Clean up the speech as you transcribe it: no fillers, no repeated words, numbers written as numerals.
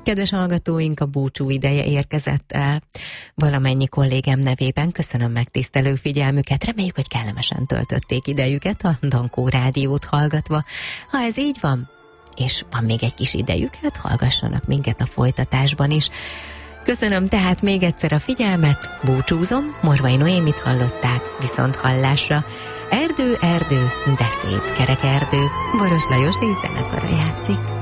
Kedves hallgatóink, a búcsú ideje érkezett el. Valamennyi kollégám nevében köszönöm megtisztelő figyelmüket. Reméljük, hogy kellemesen töltötték idejüket a Dankó Rádiót hallgatva. Ha ez így van, és van még egy kis idejük, hát hallgassanak minket a folytatásban is. Köszönöm tehát még egyszer a figyelmet, búcsúzom, Morvai Noémit hallották, viszont hallásra. Erdő, erdő, de szép kerek erdő, Boros Lajos zenekara játszik.